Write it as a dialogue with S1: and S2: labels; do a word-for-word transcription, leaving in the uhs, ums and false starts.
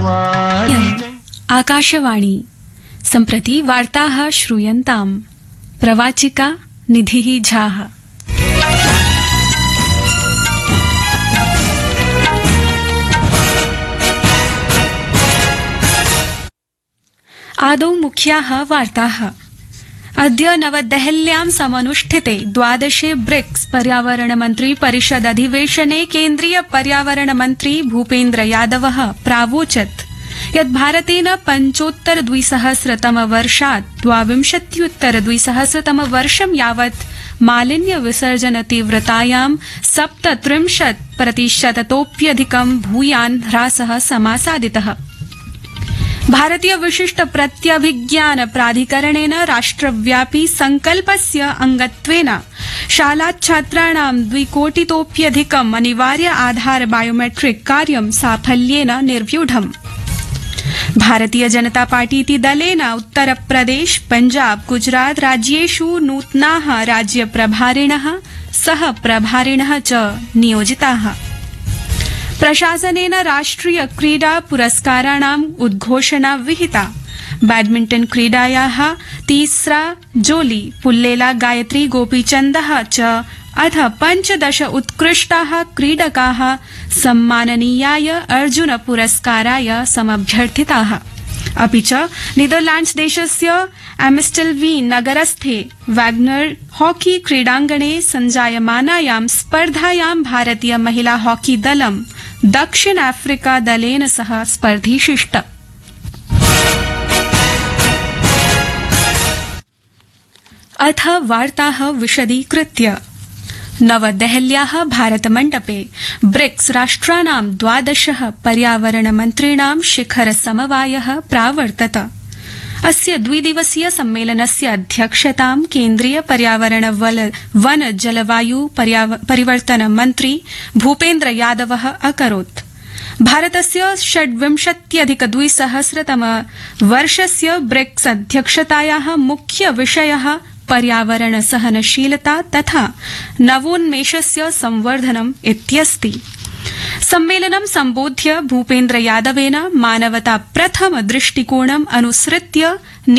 S1: आकाशवाणी सम्प्रति वार्ताः श्रूयन्ताम्। प्रवाचिका निधिः झाः। आदौ मुख्याः वार्ताः। अद्य नवदेहल्यां समनुष्ठिते द्वादशे ब्रिक्स पर्यावरण मन्त्री परिषद अधिवेशने केन्द्रीय पर्यावरण मन्त्री भूपेन्द्र यादवः प्रावोचत् यत् भारतेन पञ्चोत्तर द्विसहस्रतम वर्षात् द्वाविंशत्युत्तर द्विसहस्रतम वर्षं यावत् मालिन्य विसर्जन तीव्रतायां सप्तत्रिंशत् प्रतिशततोप्यधिकं भूयान् ह्रासः समासादितः। भारतीय विशिष्ट प्रत्यभिज्ञान प्राधिकरणेन राष्ट्रव्यापी संकल्पस्य अंगत्वेन शालाच्छात्राणां द्विकोटितोप्यधिकम् अनिवार्य आधार बायोमेट्रिक कार्यं साफल्येन निर्व्यूढम्। भारतीय जनता पार्टीति दलेन उत्तरप्रदेश पंजाब गुजरात राज्येषु नूतनाः राज्यप्रभारिणः सह प्रभारिणः च नियोजिताः। प्रशासनेन राष्ट्रिय क्रीडा पुरस्काराणाम् उद्घोषणा विहिता। बैडमिंटन क्रीडायाः तीसरा जोली पुल्लेला गायत्री गोपीचन्दः च अथ पञ्चदश उत्कृष्टाः क्रीडकाः सम्माननीयाय अर्जुन पुरस्काराय समभ्यर्थिताः। अपि च नीदरलैंड्स देशस्य एम्स्टेल्वीन नगरस्थे वैग्नर हॉकी क्रीडाङ्गणे सञ्जायमानायां स्पर्धायां भारतीय महिला हॉकी दलं दक्षिण अफ्रीका दलेन सह स्पर्धिष्यति। अथ वार्ताः विशदीकृत्य। नवदेहल्याः भारतमण्डपे ब्रिक्स राष्ट्राणां द्वादशः पर्यावरण मन्त्रीणां शिखर समवायः प्रावर्तत। अस्य द्विदिवसीय सम्मेलनस्य अध्यक्षतां केन्द्रीय पर्यावरण वन जलवायु परिवर्तन मन्त्री भूपेन्द्र यादवः अकरोत्। भारतस्य षड्विंशत्यधिक द्विसहस्रतम वर्षस्य ब्रिक्स अध्यक्षतायाः मुख्य विषयः पर्यावरण सहनशीलता तथा नवोन्मेषस्य संवर्धनम् इत्यस्ति। सम्मेलनं सम्बोध्य भूपेन्द्र यादवेन मानवता प्रथम दृष्टिकोणम् अनुसृत्य